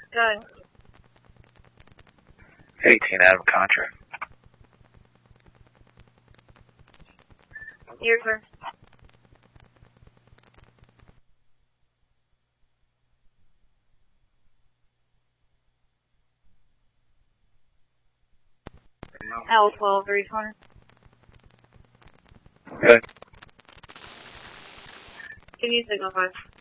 Good. 18 out of contract. Your turn. L12 responder. Good. Can you signal 5?